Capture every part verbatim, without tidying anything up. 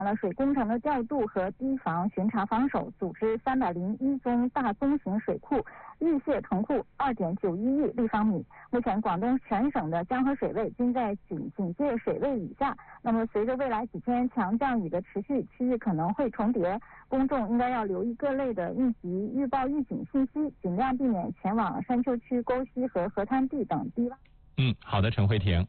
了水工程的调度和堤防巡查防守，组织三百零一宗大宗型水库预泄腾库二点九一亿立方米。目前广东全省的江河水位均在警警戒水位以下。那么随着未来几天强降雨的持续，区域可能会重叠，公众应该要留意各类的应急预报预警信息，尽量避免前往山丘区、沟溪和河滩地等低洼。 嗯，好的，陈慧婷。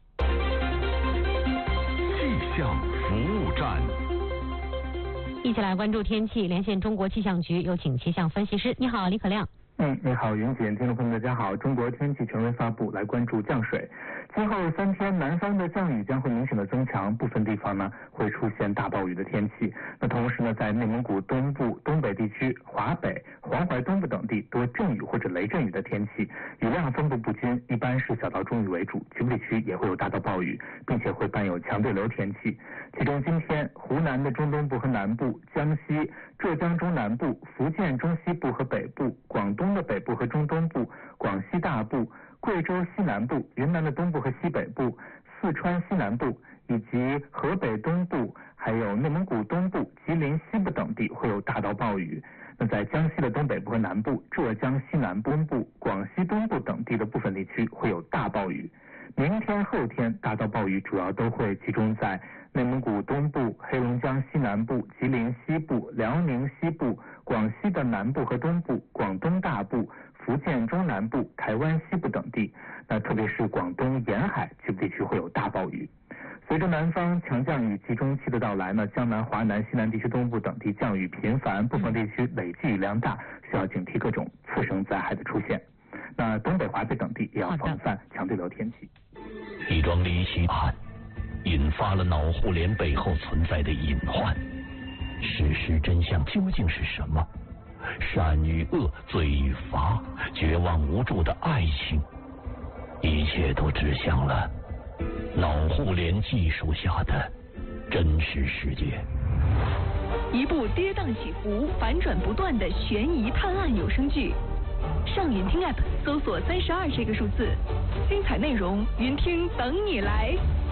气象服务站， 一起来关注天气，连线中国气象局，有请气象分析师。你好，李可亮。 嗯，你好，云姐，听众朋友们，大家好。中国天气权威发布，来关注降水。今后三天，南方的降雨将会明显的增强，部分地方呢会出现大暴雨的天气。那同时呢，在内蒙古东部、东北地区、华北、黄淮东部等地多阵雨或者雷阵雨的天气，雨量分布不均，一般是小到中雨为主，局部地区也会有大到暴雨，并且会伴有强对流天气。其中今天，湖南的中东部和南部、江西、浙江中南部、福建中西部和北部、广东的北部和中东部、广西大部、贵州西南部、云南的东部和西北部、四川西南部以及河北东部，还有内蒙古东部、吉林西部等地会有大到暴雨。那在江西的东北部和南部、浙江西南部、广西东部等地的部分地区会有大暴雨。明天、后天大到暴雨主要都会集中在内蒙古东部、黑龙江西南部、吉林西部、辽宁西部、广西的南部和东部、广东大部、福建中南部、台湾西部等地。那特别是广东沿海局部地区会有大暴雨。随着南方强降雨集中期的到来呢，江南、华南、西南地区东部等地降雨频繁，部分地区累计雨量大，需要警惕各种次生灾害的出现。那东北、华北等地也要防范强对流天气。 一桩离奇案引发了脑互联背后存在的隐患，事实真相究竟是什么？善与恶，罪与罚，绝望无助的爱情，一切都指向了脑互联技术下的真实世界。 一部跌宕起伏、反转不断的悬疑探案有声剧，上云听 App 搜索三十二这个数字，精彩内容云听等你来。